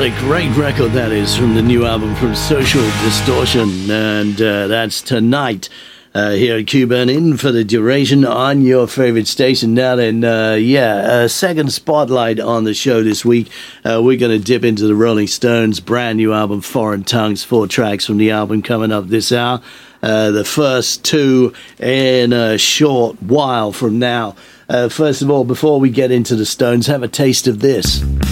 a great record that is from the new album from Social Distortion, and that's Tonight here at Cuban in for the duration on your favorite station. Now then, second spotlight on the show this week. We're going to dip into the Rolling Stones' brand new album, Foreign Tongues. 4 tracks from the album coming up this hour. The first 2 in a short while from now. First of all, before we get into the Stones, have a taste of this.